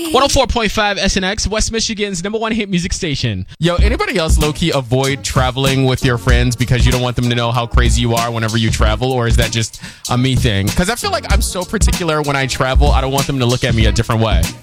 104.5 SNX, West Michigan's #1 hit music station. Yo, anybody else low-key avoid traveling with your friends because you don't want them to know how crazy you are whenever you travel, or is that just a me thing? Because I feel like I'm so particular when I travel, I don't want them to look at me a different way.